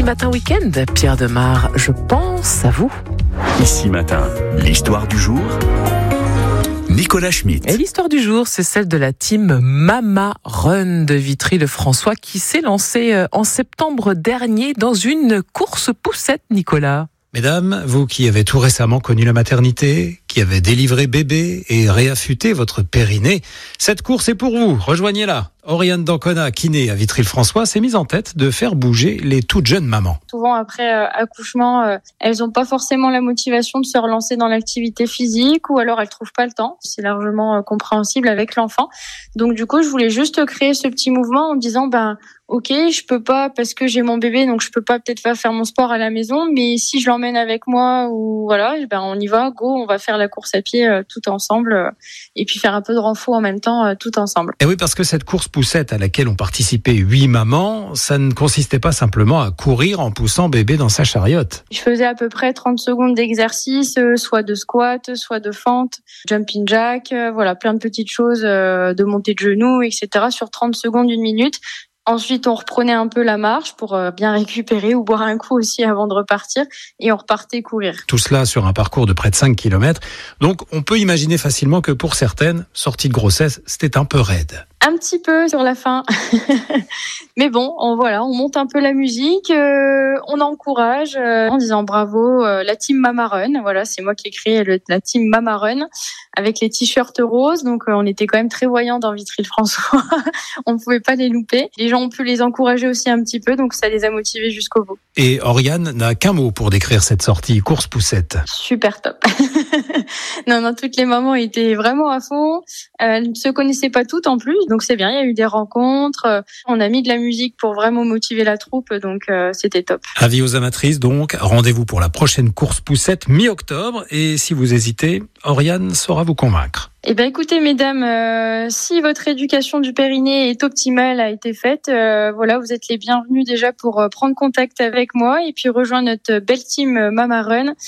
Matin Week-end, Pierre Demar, je pense à vous. Ici Matin, l'histoire du jour, Nicolas Schmitt. Et l'histoire du jour, c'est celle de la team Mama Run de Vitry-le-François qui s'est lancée en septembre dernier dans une course poussette, Nicolas. Mesdames, vous qui avez tout récemment connu la maternité, qui avez délivré bébé et réaffûté votre périnée, cette course est pour vous. Rejoignez-la. Oriane Dancona, kiné à Vitry-le-François, s'est mise en tête de faire bouger les toutes jeunes mamans. Souvent après accouchement, elles n'ont pas forcément la motivation de se relancer dans l'activité physique ou alors elles trouvent pas le temps. C'est largement compréhensible avec l'enfant. Donc du coup, je voulais juste créer ce petit mouvement en disant OK, je peux pas parce que j'ai mon bébé, donc je peux pas peut-être pas faire mon sport à la maison, mais si je l'emmène avec moi ou voilà, on y va, go, on va faire la course à pied tout ensemble et puis faire un peu de renfo en même temps tout ensemble. Et oui, parce que cette course poussette à laquelle ont participé 8 mamans, ça ne consistait pas simplement à courir en poussant bébé dans sa chariote. Je faisais à peu près 30 secondes d'exercice, soit de squat, soit de fente, jumping jack, voilà, plein de petites choses, de montée de genoux, etc. sur 30 secondes, 1 minute. Ensuite, on reprenait un peu la marche pour bien récupérer ou boire un coup aussi avant de repartir et on repartait courir. Tout cela sur un parcours de près de 5 km. Donc, on peut imaginer facilement que pour certaines, sortie de grossesse, c'était un peu raide. Un petit peu sur la fin. Mais bon, on monte un peu la musique, on encourage en disant bravo, la team Mama Run. Voilà, c'est moi qui ai créé la team Mama Run avec les t-shirts roses. Donc, on était quand même très voyants dans Vitry-le-François. On ne pouvait pas les louper. Les gens ont pu les encourager aussi un petit peu, donc ça les a motivés jusqu'au bout. Et Oriane n'a qu'un mot pour décrire cette sortie, course poussette. Super top. Non, toutes les mamans étaient vraiment à fond. Elles ne se connaissaient pas toutes en plus, donc c'est bien. Il y a eu des rencontres. On a mis de la musique pour vraiment motiver la troupe, donc c'était top. Avis aux amatrices, donc, rendez-vous pour la prochaine course poussette mi-octobre. Et si vous hésitez, Oriane saura vous convaincre. Écoutez, mesdames, si votre éducation du périnée est optimale, a été faite, vous êtes les bienvenus déjà pour prendre contact avec moi et puis rejoindre notre belle team Mama Run.